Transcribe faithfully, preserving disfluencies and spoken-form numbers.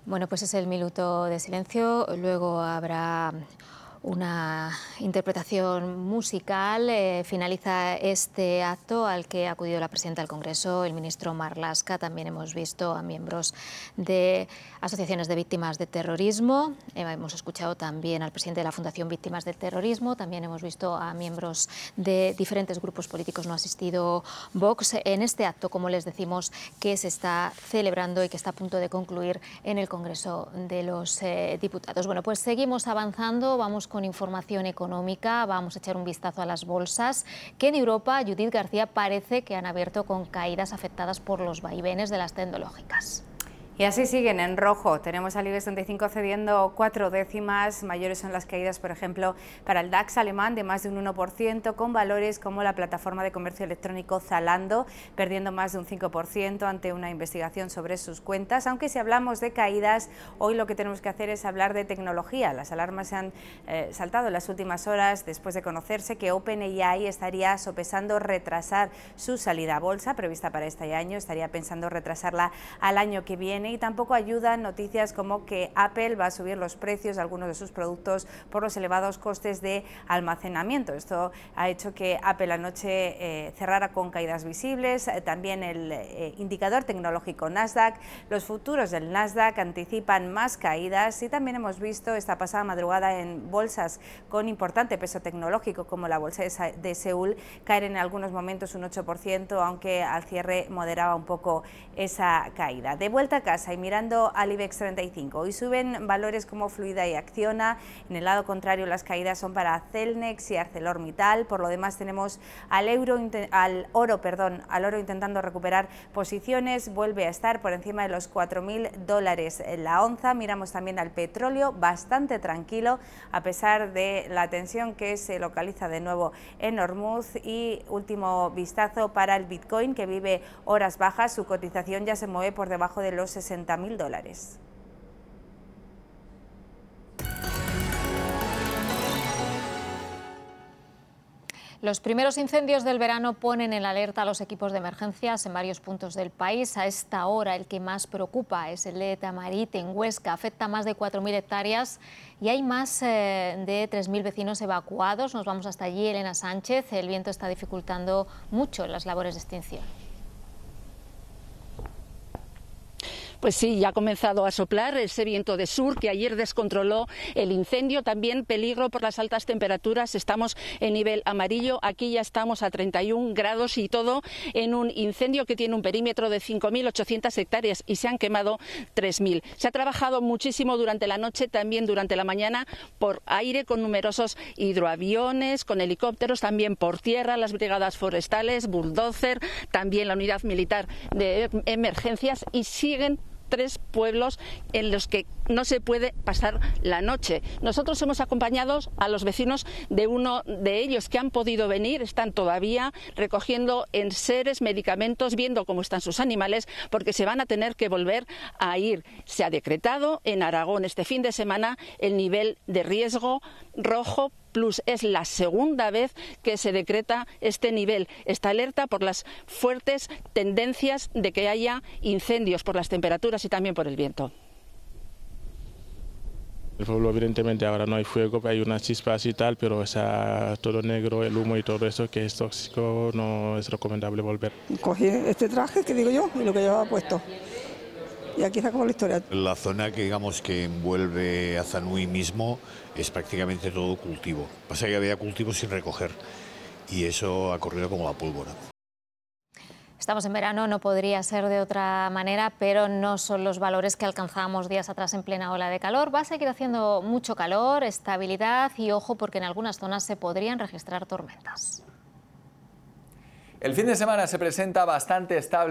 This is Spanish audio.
Bueno, pues es el minuto de silencio, luego habrá una interpretación musical. Eh, finaliza este acto al que ha acudido la presidenta del Congreso, el ministro Marlaska. También hemos visto a miembros de asociaciones de víctimas de terrorismo. Eh, hemos escuchado también al presidente de la Fundación Víctimas del Terrorismo. También hemos visto a miembros de diferentes grupos políticos. No ha asistido Vox en este acto, como les decimos, que se está celebrando y que está a punto de concluir en el Congreso de los eh, Diputados. Bueno, pues seguimos avanzando. Vamos con información económica, vamos a echar un vistazo a las bolsas, que en Europa, Judith García, parece que han abierto con caídas afectadas por los vaivenes de las tecnológicas. Y así siguen en rojo. Tenemos al IBEX treinta y cinco cediendo cuatro décimas. Mayores son las caídas, por ejemplo, para el DAX alemán de más de un uno por ciento, con valores como la plataforma de comercio electrónico Zalando perdiendo más de un cinco por ciento ante una investigación sobre sus cuentas. Aunque si hablamos de caídas, hoy lo que tenemos que hacer es hablar de tecnología. Las alarmas se han eh, saltado en las últimas horas después de conocerse que OpenAI estaría sopesando retrasar su salida a bolsa prevista para este año. Estaría pensando retrasarla al año que viene. Y tampoco ayudan noticias como que Apple va a subir los precios de algunos de sus productos por los elevados costes de almacenamiento. Esto ha hecho que Apple anoche eh, cerrara con caídas visibles. Eh, también el eh, indicador tecnológico Nasdaq. Los futuros del Nasdaq anticipan más caídas y también hemos visto esta pasada madrugada en bolsas con importante peso tecnológico como la bolsa de Seúl caer en algunos momentos un ocho por ciento, aunque al cierre moderaba un poco esa caída. De vuelta a casa y mirando al IBEX treinta y cinco, hoy suben valores como Fluidra y Acciona. En el lado contrario, las caídas son para Celnex y ArcelorMittal. Por lo demás, tenemos al euro, al oro, perdón, al oro intentando recuperar posiciones. Vuelve a estar por encima de los cuatro mil dólares la onza. Miramos también al petróleo, bastante tranquilo a pesar de la tensión que se localiza de nuevo en Hormuz. Y último vistazo para el Bitcoin, que vive horas bajas. Su cotización ya se mueve por debajo de los sesenta mil dólares. Los primeros incendios del verano ponen en alerta a los equipos de emergencias en varios puntos del país. A esta hora el que más preocupa es el de Tamarit, en Huesca. Afecta a más de cuatro mil hectáreas y hay más eh, de tres mil vecinos evacuados. Nos vamos hasta allí, Elena Sánchez. El viento está dificultando mucho las labores de extinción. Pues sí, ya ha comenzado a soplar ese viento de sur que ayer descontroló el incendio. También peligro por las altas temperaturas. Estamos en nivel amarillo. Aquí ya estamos a treinta y un grados y todo en un incendio que tiene un perímetro de cinco mil ochocientas hectáreas y se han quemado tres mil. Se ha trabajado muchísimo durante la noche, también durante la mañana por aire con numerosos hidroaviones, con helicópteros, también por tierra, las brigadas forestales, bulldozer, también la unidad militar de emergencias y siguen tres pueblos en los que no se puede pasar la noche. Nosotros hemos acompañado a los vecinos de uno de ellos que han podido venir, están todavía recogiendo enseres, medicamentos, viendo cómo están sus animales, porque se van a tener que volver a ir. Se ha decretado en Aragón este fin de semana el nivel de riesgo rojo plus. Es la segunda vez que se decreta este nivel, esta alerta por las fuertes tendencias de que haya incendios por las temperaturas y también por el viento. El pueblo, evidentemente, ahora no hay fuego, hay unas chispas y tal, pero está todo negro, el humo y todo eso, que es tóxico, no es recomendable volver. Cogí este traje que digo yo y lo que llevaba puesto. Y aquí se acabó la historia. La zona que digamos que envuelve a Zanui mismo es prácticamente todo cultivo. Pasa que había cultivos sin recoger y eso ha corrido como la pólvora. Estamos en verano, no podría ser de otra manera, pero no son los valores que alcanzábamos días atrás en plena ola de calor. Va a seguir haciendo mucho calor, estabilidad y ojo porque en algunas zonas se podrían registrar tormentas. El fin de semana se presenta bastante estable.